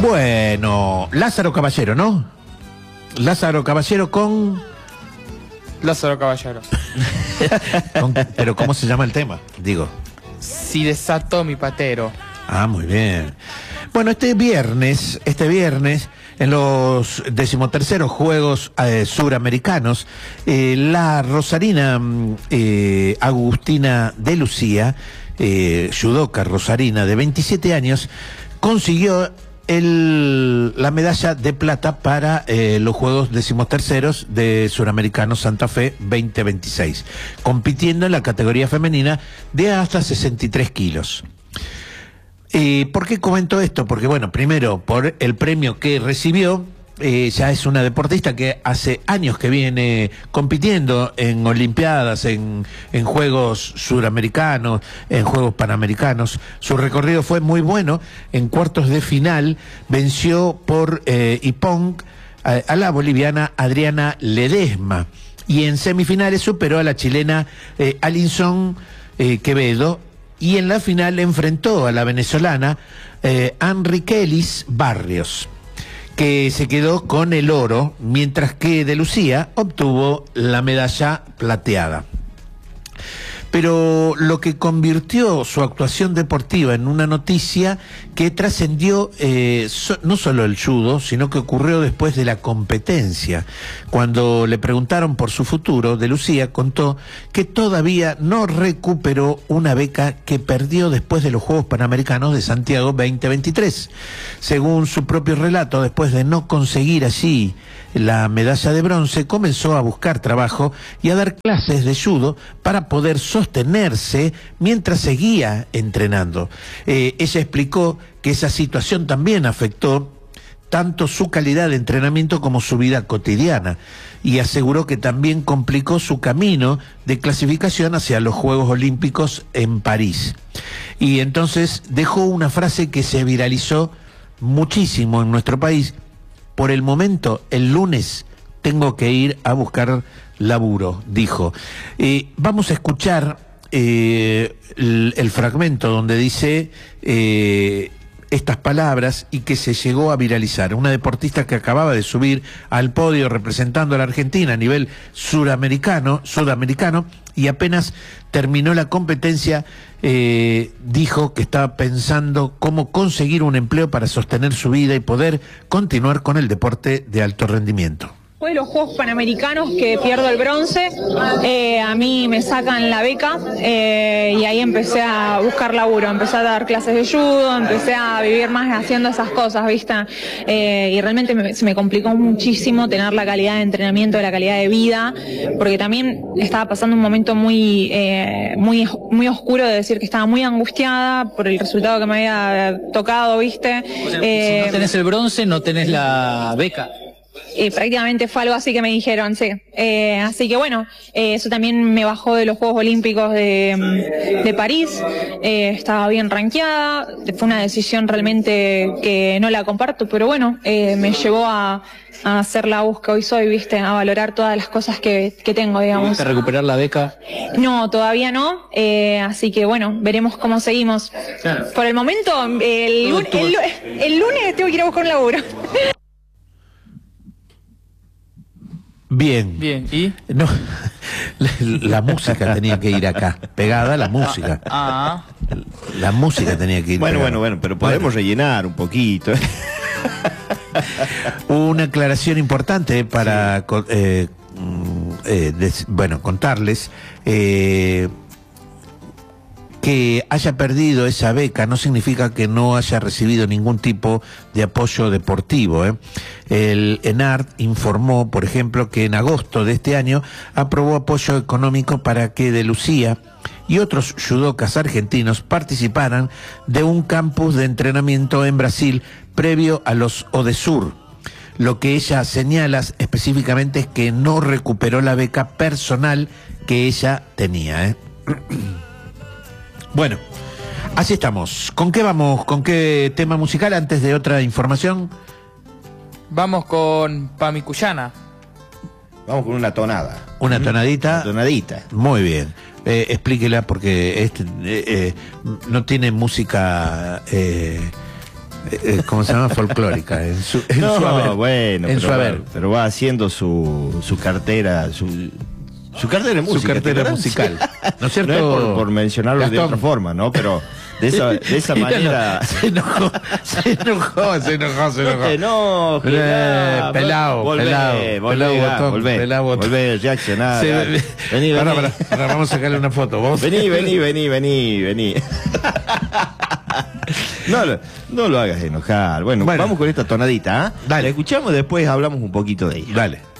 Bueno, Lázaro Caballero, ¿no? Lázaro Caballero con... Lázaro Caballero. Pero ¿cómo se llama el tema? Digo. Si desato mi patero. Ah, muy bien. Bueno, este viernes, en los 13º Juegos Suramericanos, la rosarina Agustina de Lucía, judoka rosarina de 27 años, consiguió la medalla de plata para los Juegos 13º de Suramericanos Santa Fe 2026, compitiendo en la categoría femenina de hasta 63 kilos. ¿Por qué comento esto? Porque, bueno, primero, por el premio que recibió, ya es una deportista que hace años que viene compitiendo en Olimpiadas, en Juegos Suramericanos, en Juegos Panamericanos. Su recorrido fue muy bueno. En cuartos de final venció por Ippon a la boliviana Adriana Ledesma. Y en semifinales superó a la chilena Alinson Quevedo. Y en la final enfrentó a la venezolana Enriquelis Barrios, que se quedó con el oro, mientras que De Lucía obtuvo la medalla plateada. Pero lo que convirtió su actuación deportiva en una noticia que trascendió no solo el judo, sino que ocurrió después de la competencia. Cuando le preguntaron por su futuro, De Lucía contó que todavía no recuperó una beca que perdió después de los Juegos Panamericanos de Santiago 2023. Según su propio relato, después de no conseguir allí la medalla de bronce, comenzó a buscar trabajo y a dar clases de judo para poder sostenerse mientras seguía entrenando. Ella explicó que esa situación también afectó tanto su calidad de entrenamiento como su vida cotidiana, y aseguró que también complicó su camino de clasificación hacia los Juegos Olímpicos en París. Y entonces dejó una frase que se viralizó muchísimo en nuestro país: por el momento, el lunes tengo que ir a buscar laburo, dijo. Vamos a escuchar el fragmento donde dice estas palabras y que se llegó a viralizar. Una deportista que acababa de subir al podio representando a la Argentina a nivel sudamericano, y apenas terminó la competencia, dijo que estaba pensando cómo conseguir un empleo para sostener su vida y poder continuar con el deporte de alto rendimiento. Después de los Juegos Panamericanos que pierdo el bronce, a mí me sacan la beca y ahí empecé a buscar laburo, empecé a dar clases de judo, empecé a vivir más haciendo esas cosas, ¿viste? Y realmente se me complicó muchísimo tener la calidad de entrenamiento, la calidad de vida, porque también estaba pasando un momento muy oscuro, de decir que estaba muy angustiada por el resultado que me había tocado, ¿viste? O sea, si no tenés el bronce, no tenés la beca. Prácticamente fue algo así que me dijeron, sí. Así que bueno, eso también me bajó de los Juegos Olímpicos de París. Estaba bien rankeada, fue una decisión realmente que no la comparto, pero bueno, me llevó a hacer la voz que hoy soy, viste, a valorar todas las cosas que tengo, digamos. ¿Pudiste recuperar la beca? No, todavía no, así que bueno, veremos cómo seguimos. Claro. Por el momento, el lunes tengo que ir a buscar un laburo. Bien. Bien, ¿y? No, la música tenía que ir acá, pegada la música. La música tenía que ir pegada. Bueno, pero podemos rellenar un poquito. Una aclaración importante para contarles que haya perdido esa beca no significa que no haya recibido ningún tipo de apoyo deportivo. El ENARD informó, por ejemplo, que en agosto de este año aprobó apoyo económico para que De Lucía y otros judokas argentinos participaran de un campus de entrenamiento en Brasil previo a los ODESUR. Lo que ella señala específicamente es que no recuperó la beca personal que ella tenía. Bueno, así estamos. ¿Con qué vamos? ¿Con qué tema musical antes de otra información? Vamos con Pamicuyana. Vamos con una tonada. ¿Una tonadita? Una tonadita. Muy bien. Explíquela porque no tiene música ¿cómo se llama? Folclórica. En su haber. Bueno, en su haber. pero va haciendo su cartera, su cartera de música. Su cartera ¿te musical. acuerdas? ¿No es cierto? No es por mencionarlo de Gastón? otra forma, ¿no? Pero de esa manera. Se enojó. No te enojes, Pelao, botón, volvé, pelao, botón. volvé, reaccionar. Sí, dale. Vení, Pará, vamos a sacarle una foto. ¿Vos? Vení. No lo hagas enojar. Bueno, Bueno. vamos con esta tonadita, ¿ah? Dale. La escuchamos, después hablamos un poquito de ella. Dale.